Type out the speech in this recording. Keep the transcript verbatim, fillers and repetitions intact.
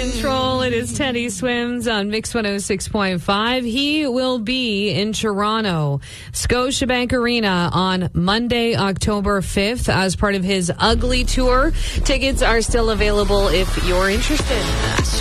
Control. It is Teddy Swims on Mix one oh six point five. He will be in Toronto, Scotiabank Arena on Monday, October fifth as part of his Ugly Tour. Tickets are still available if you're interested.